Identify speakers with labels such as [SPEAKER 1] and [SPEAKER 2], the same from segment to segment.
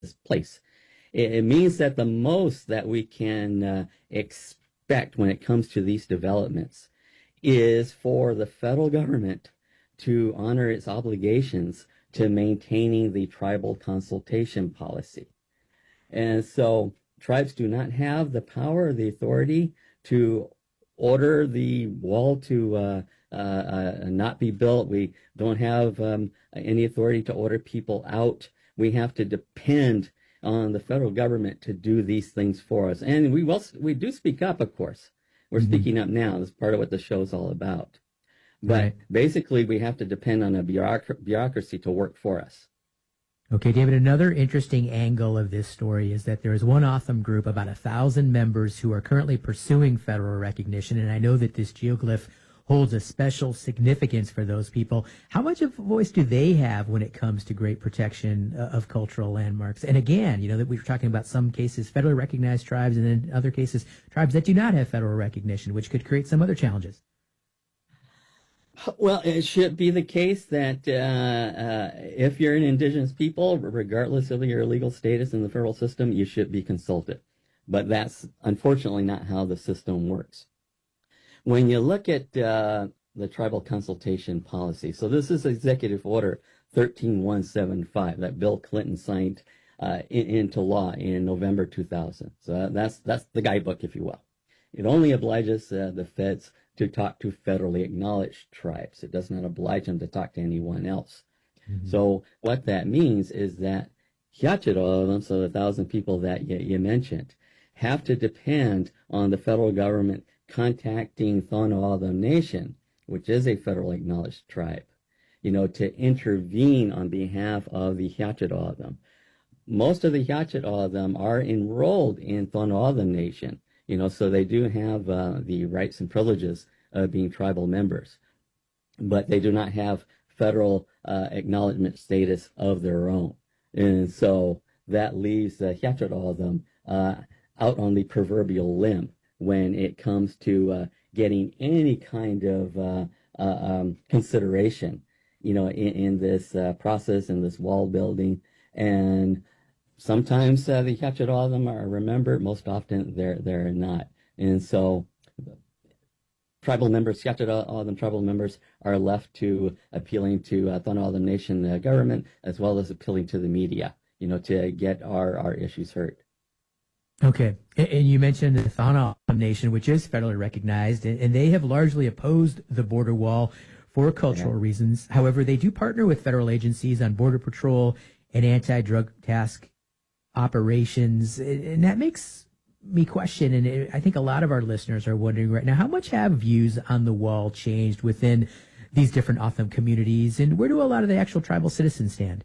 [SPEAKER 1] place. It means that the most that we can expect when it comes to these developments is for the federal government to honor its obligations to maintaining the tribal consultation policy. And so tribes do not have the power or the authority to order the wall to not be built. We don't have any authority to order people out. We have to depend on the federal government to do these things for us. And we do speak up, of course. We're speaking up now. That's part of what the show is all about. But basically, we have to depend on a bureaucracy to work for us.
[SPEAKER 2] Okay, David, another interesting angle of this story is that there is one O'odham group, about 1,000 members, who are currently pursuing federal recognition. And I know that this geoglyph holds a special significance for those people. How much of a voice do they have when it comes to great protection of cultural landmarks? And again, that we were talking about some cases federally recognized tribes, and in other cases tribes that do not have federal recognition, which could create some other challenges.
[SPEAKER 1] Well, it should be the case that if you're an indigenous people, regardless of your legal status in the federal system, you should be consulted. But that's unfortunately not how the system works. When you look at the tribal consultation policy, so this is Executive Order 13175 that Bill Clinton signed into law in November 2000. So that's the guidebook, if you will. It only obliges the feds to talk to federally acknowledged tribes. It does not oblige them to talk to anyone else. So what that means is that Hiachidodam, so the 1,000 people that you mentioned, have to depend on the federal government contacting O'odham Nation, which is a federally acknowledged tribe, to intervene on behalf of the Hiachidodam. Most of the Hiachidodam are enrolled in O'odham Nation, so they do have the rights and privileges of being tribal members, but they do not have federal acknowledgement status of their own. And so that leaves the Hiachidodam out on the proverbial limb when it comes to getting any kind of consideration, in this process, in this wall building. And sometimes the Hiachidodam are remembered. Most often they're not. And so tribal members, Hiachidodam tribal members, are left to appealing to O'odham Nation government, as well as appealing to the media, to get our issues heard.
[SPEAKER 2] Okay. And you mentioned the O'odham Nation, which is federally recognized, and they have largely opposed the border wall for cultural reasons. However, they do partner with federal agencies on border patrol and anti-drug task operations. And that makes me question, and I think a lot of our listeners are wondering right now, how much have views on the wall changed within these different O'odham communities, and where do a lot of the actual tribal citizens stand?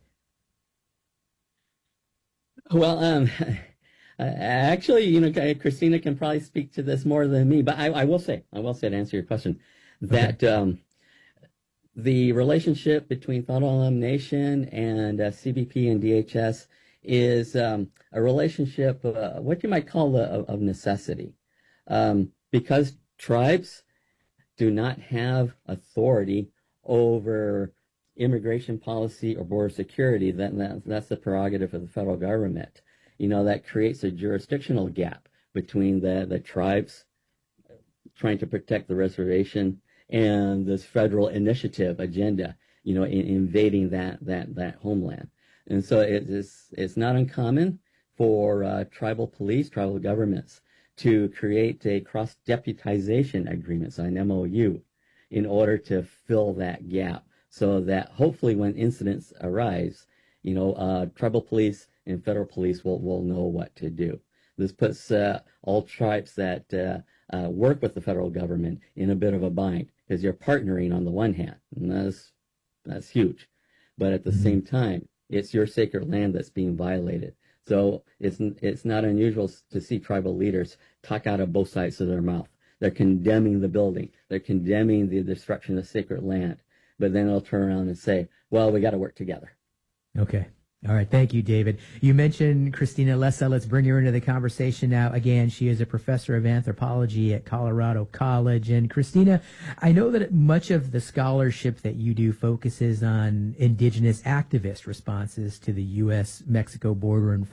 [SPEAKER 1] Well, actually, Christina can probably speak to this more than me, but I will say to answer your question that the relationship between O'odham Nation and CBP and DHS is a relationship, what you might call of necessity, because tribes do not have authority over immigration policy or border security. That's the prerogative of the federal government. That creates a jurisdictional gap between the tribes trying to protect the reservation and this federal initiative agenda, in invading that homeland. And so it's not uncommon for tribal police, tribal governments, to create a cross-deputization agreement, so an MOU, in order to fill that gap, so that hopefully when incidents arise, tribal police and federal police will know what to do. This puts all tribes that work with the federal government in a bit of a bind, because you're partnering on the one hand, and that's huge. But at the same time, it's your sacred land that's being violated. So it's not unusual to see tribal leaders talk out of both sides of their mouth. They're condemning the building. They're condemning the destruction of sacred land. But then they'll turn around and say, well, we got to work together.
[SPEAKER 2] Okay. All right. Thank you, David. You mentioned Christina Lessa. Let's bring her into the conversation now. Again, she is a professor of anthropology at Colorado College. And Christina, I know that much of the scholarship that you do focuses on indigenous activist responses to the U.S.-Mexico border enforcement